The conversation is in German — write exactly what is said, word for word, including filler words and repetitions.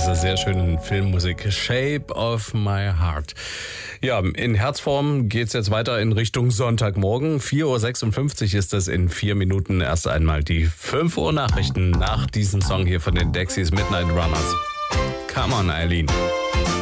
dieser sehr schönen Filmmusik Shape of My Heart. Ja, in Herzform geht's jetzt weiter in Richtung Sonntagmorgen. vier Uhr sechsundfünfzig ist es in vier Minuten. Erst einmal die fünf Uhr Nachrichten nach diesem Song hier von den Dexys, Midnight Runners. Come on, Eileen.